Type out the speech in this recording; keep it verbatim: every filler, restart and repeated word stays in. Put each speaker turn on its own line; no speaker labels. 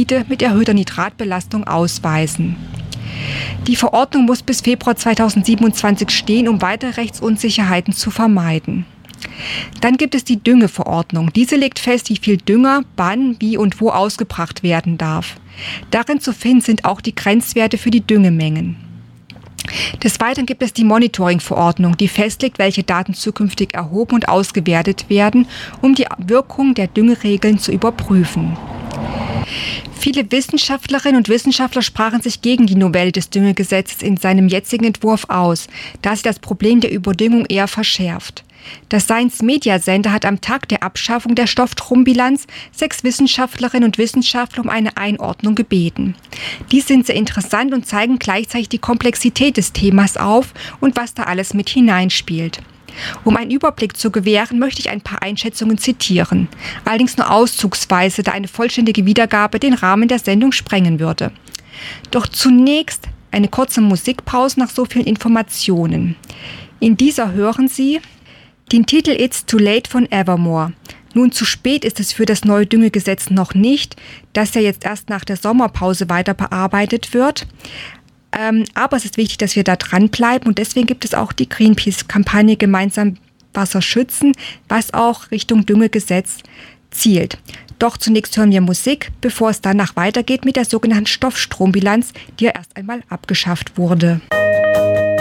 Gebiete mit erhöhter Nitratbelastung ausweisen. Die Verordnung muss bis Februar zweitausendsiebenundzwanzig stehen, um weitere Rechtsunsicherheiten zu vermeiden. Dann gibt es die Düngeverordnung. Diese legt fest, wie viel Dünger, wann, wie und wo ausgebracht werden darf. Darin zu finden sind auch die Grenzwerte für die Düngemengen. Des Weiteren gibt es die Monitoring-Verordnung, die festlegt, welche Daten zukünftig erhoben und ausgewertet werden, um die Wirkung der Düngeregeln zu überprüfen. Viele Wissenschaftlerinnen und Wissenschaftler sprachen sich gegen die Novelle des Düngegesetzes in seinem jetzigen Entwurf aus, da sie das Problem der Überdüngung eher verschärft. Das Science Media Center hat am Tag der Abschaffung der Stoffstrombilanz sechs Wissenschaftlerinnen und Wissenschaftler um eine Einordnung gebeten. Die sind sehr interessant und zeigen gleichzeitig die Komplexität des Themas auf und was da alles mit hineinspielt. Um einen Überblick zu gewähren, möchte ich ein paar Einschätzungen zitieren. Allerdings nur auszugsweise, da eine vollständige Wiedergabe den Rahmen der Sendung sprengen würde. Doch zunächst eine kurze Musikpause nach so vielen Informationen. In dieser hören Sie den Titel It's Too Late von Evermore. Nun, zu spät ist es für das neue Düngegesetz noch nicht, das ja jetzt erst nach der Sommerpause weiter bearbeitet wird. Ähm, aber es ist wichtig, dass wir da dranbleiben und deswegen gibt es auch die Greenpeace-Kampagne Gemeinsam Wasser schützen, was auch Richtung Düngegesetz zielt. Doch zunächst hören wir Musik, bevor es danach weitergeht mit der sogenannten Stoffstrombilanz, die ja erst einmal abgeschafft wurde.